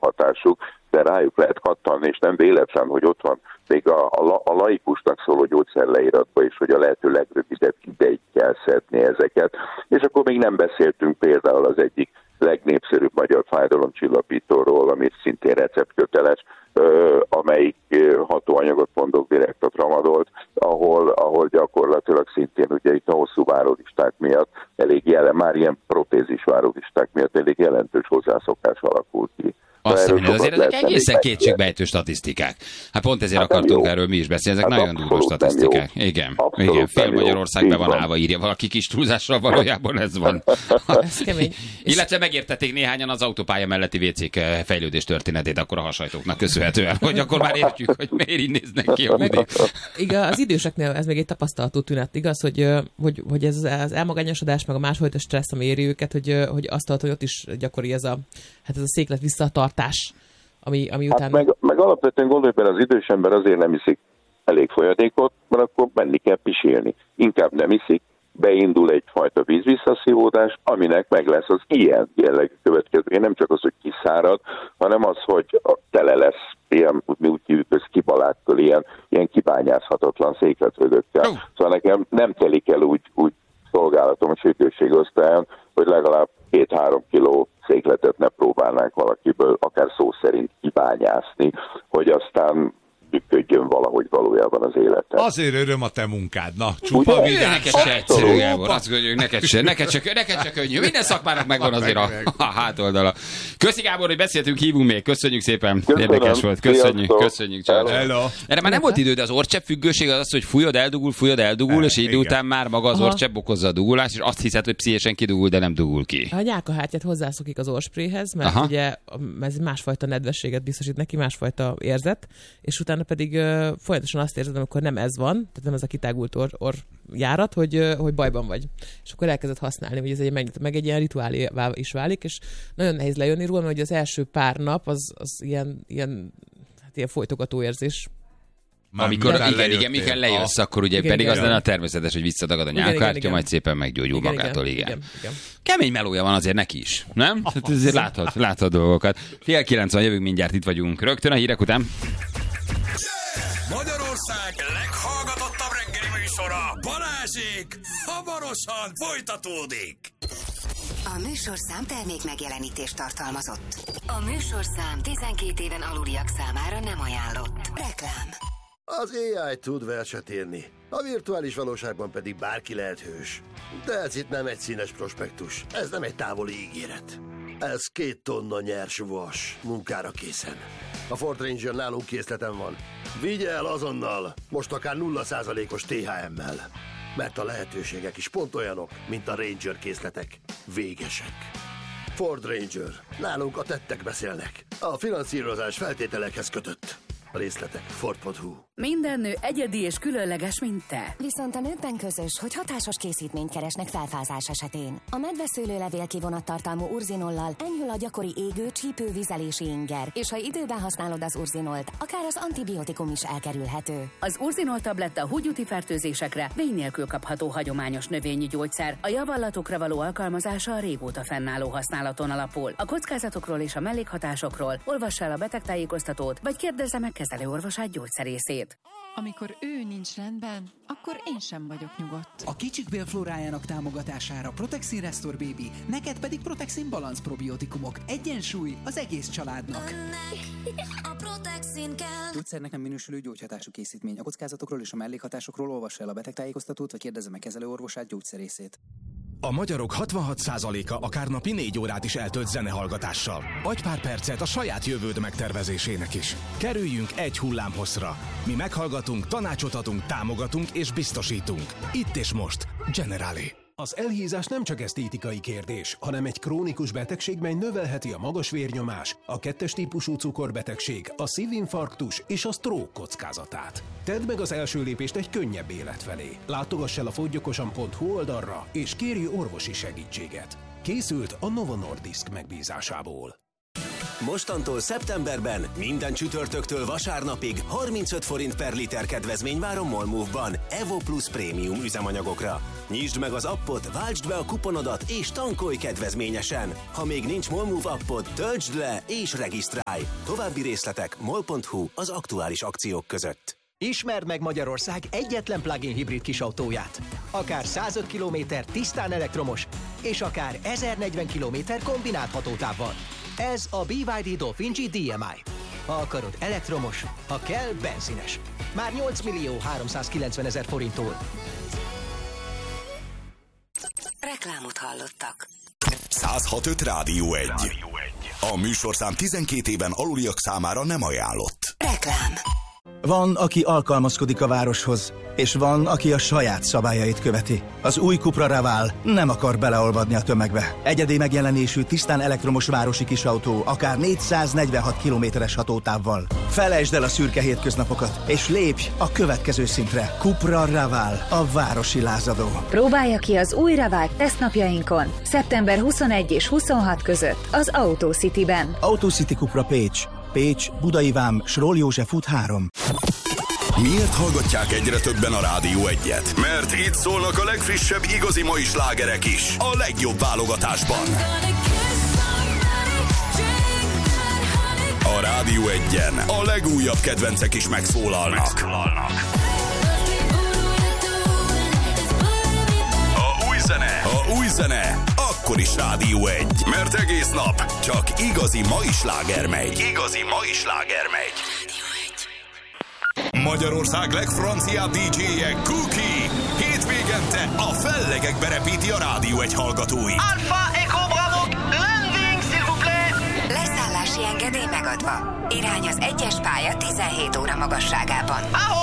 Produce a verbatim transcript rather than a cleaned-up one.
hatásuk, de rájuk lehet kattanni, és nem véletlen, hogy ott van még a, a, a laikusnak szóló gyógyszerleíratban is, hogy a lehető legrövidebb ideig kell szedni ezeket. És akkor még nem beszéltünk például az egyik legnépszerűbb magyar fájdalomcsillapítóról, ami szintén receptköteles, amelyik hatóanyagot mondok direkt a tramadolt, ahol, ahol gyakorlatilag szintén ugye itt a hosszú várólisták miatt elég jelen, már ilyen protézis várólisták miatt elég jelentős hozzászokás alakult ki. Azt mondja, azért ezek egészen kétségbejtő statisztikák. Hát pont ezért hát akartunk erről mi is beszélni, ezek hát nagyon durva statisztikák. Igen, igen, fél Magyarország be van állva, írja valaki kis túlzással, valójában ez van. Ez kemény. Illetve megértették néhányan az autópálya melletti vécék fejlődés történetét akkor a hasajtóknak köszönhetően, hogy akkor már értjük, hogy miért így néznek ki a vidék. Igen, az időseknél ez még egy tapasztalatú tünet, igaz, hogy, hogy, hogy ez az elmagányosodás, meg a másfajta stressz, ami éri őket, hogy, hogy azt tudod, hogy ott is gyakori ez a, hát ez a széklet visszatartás, ami, ami hát utána... Meg, meg alapvetően gondolj bele, az idős ember azért nem iszik elég folyadékot, mert akkor menni kell pisilni. Inkább nem iszik, beindul egyfajta vízvisszaszívódás, aminek meg lesz az ilyen jellegű következője. Nem csak az, hogy kiszárad, hanem az, hogy tele lesz ilyen, mi úgy hívjuk, ez kibalákkal, ilyen, ilyen kibányázhatatlan székletvödökkel. Oh. Szóval nekem nem telik el úgy, úgy szolgálatom a sürgősségosztályon, hogy legalább két-három kiló székletet ne próbálnánk valakiből, akár szó szerint kibányászni, hogy aztán működjön valahogy valójában az életen. Azért öröm a te munkád, na, csupa vidám. Neked se egyszerű, Gábor, azt mondjuk, neked se, neked se, neked se könnyű. Minden szakmának megvan azért a, a hátoldala. Köszi, Gábor, hogy beszéltünk, hívunk még. Köszönjük szépen. Köszönöm. Érdekes volt. Köszönjük, Sziasztok. köszönjük. Hello. Hello. Erre már nem volt idő, de az orcsepp függőség az az, hogy fújod, eldugul, fújod, eldugul, e, és így után már maga az orcsepp okozza a dugulást, és azt hiszed, hogy pszichésen kidugul, de nem dugul ki. A nyálkahártyát hozzászokik az orrspréhez, mert Aha. ugye ez másfajta nedvességet biztosít neki, másfajta érzet, és utána pedig uh, folyamatosan azt érzed, amikor nem ez van, tehát nem ez a kitágult orr, orr járat, hogy, uh, hogy bajban vagy. És akkor elkezded használni, hogy ez egy meg, meg egy ilyen rituálé is válik, és nagyon nehéz lejönni róla, hogy az első pár nap az, az ilyen, ilyen, hát ilyen folytogató érzés. Már amikor, igen, igen, mikor lejössz, akkor ugye igen, pedig igen, az lenne a természetes, hogy visszatagad a nyálkártya, majd szépen meggyógyul igen, magától, igen. Igen, igen. Kemény melója van azért neki is, nem? Ah, hát azért láthat, láthat dolgokat. Fél kilenc van, jövünk mindjárt, itt vagyunk rögtön a hírek után. Magyarország leghallgatottabb reggeli műsora, Balázsék, hamarosan folytatódik. A műsorszám termék megjelenítést tartalmazott. A műsorszám tizenkét éven aluliak számára nem ajánlott. Reklám. Az á i tud verset írni, a virtuális valóságban pedig bárki lehet hős. De ez itt nem egy színes prospektus, ez nem egy távoli ígéret. Ez két tonna nyers vas, munkára készen. A Ford Ranger nálunk készleten van. Vigye el azonnal, most akár nulla százalékos té há emmel. Mert a lehetőségek is pont olyanok, mint a Ranger készletek. Végesek. Ford Ranger. Nálunk a tettek beszélnek. A finanszírozás feltételekhez kötött. A részletek ford pont hu. Minden nő egyedi és különleges, mint te. Viszont a nőkben közös, hogy hatásos készítményt keresnek felfázás esetén. A medveszőlőlevél kivonattartalmú urzinollal enyhül a gyakori égő, csípő, vizelési inger, és ha időben használod az urzinolt, akár az antibiotikum is elkerülhető. Az urzinol tabletta húgyúti fertőzésekre vény nélkül kapható hagyományos növényi gyógyszer. A javallatokra való alkalmazása a régóta fennálló használaton alapul. A kockázatokról és a mellékhatásokról olvass el a betegtájékoztatót, vagy kérdezze meg kezelőorvosát, gyógyszerészét. Amikor ő nincs rendben, akkor én sem vagyok nyugodt. A kicsik bélflórájának támogatására Protexin Restore Baby, neked pedig Protexin Balance probiotikumok. Egyensúly az egész családnak. A Protexin kell. Gyógyszernek nem minősülő gyógyhatású készítmény. A kockázatokról és a mellékhatásokról olvassa el a betegtájékoztatót, vagy kérdezze meg kezelőorvosát, gyógyszerészét. A magyarok hatvanhat százaléka akár napi négy órát is eltölt zenehallgatással. Adj pár percet a saját jövőd megtervezésének is. Kerüljünk egy hullámhosszra. Mi meghallgatunk, tanácsot adunk, támogatunk és biztosítunk. Itt és most. Generali. Az elhízás nem csak esztétikai kérdés, hanem egy krónikus betegség, mely növelheti a magas vérnyomás, a kettes típusú cukorbetegség, a szívinfarktus és a stroke kockázatát. Tedd meg az első lépést egy könnyebb élet felé. Látogass el a fogyjokosan pont hu oldalra, és kérj orvosi segítséget. Készült a Novo Nordisk megbízásából. Mostantól szeptemberben minden csütörtöktől vasárnapig harmincöt forint per liter kedvezmény vár a Molmove-ban Evo Plus prémium üzemanyagokra. Nyisd meg az appot, váltsd be a kuponodat és tankolj kedvezményesen. Ha még nincs Molmove appod, töltsd le és regisztrálj. További részletek mol pont hu az aktuális akciók között. Ismerd meg Magyarország egyetlen plug-in hibrid kisautóját. Akár százöt kilométer tisztán elektromos, és akár ezernegyven kilométer kombinált hatótávval. Ez a bé vé dé Dolphin G dé em i. Ha akarod elektromos, ha kell benzines. Már nyolc millió háromszázkilencvenezer forinttól. Reklámot hallottak. száz hat öt Rádió egy. A műsorszám tizenkét éven aluliak számára nem ajánlott. Reklám. Van, aki alkalmazkodik a városhoz, és van, aki a saját szabályait követi. Az új Cupra Raval nem akar beleolvadni a tömegbe. Egyedi megjelenésű, tisztán elektromos városi kisautó, akár négyszáznegyvenhat kilométeres hatótávval. Felejtsd el a szürke hétköznapokat, és lépj a következő szintre. Cupra Raval, a városi lázadó. Próbálja ki az új Raval tesztnapjainkon, szeptember huszonegy és huszonhat között az AutoCity-ben. AutoCity Cupra Pécs. Pécs, Budai Vám, Sroll József út három. Miért hallgatják egyre többen a Rádió egyet? Mert itt szólnak a legfrissebb igazi mai slágerek is. A legjobb válogatásban. A Rádió egyen a legújabb kedvencek is megszólalnak. megszólalnak. A új zene, a új zene, akkor is Rádió egy. Mert egész nap csak igazi mai sláger megy. Igazi mai sláger megy. Magyarország legfranciább dé dzséje Cookie. Hétvégente a fellegekbe repíti a Rádió egy hallgatóit. Alpha Echo Bravo, landing s'il vous plaît. Leszállási engedély megadva. Irány az egyes pálya tizenhét óra magasságában. Ahoj!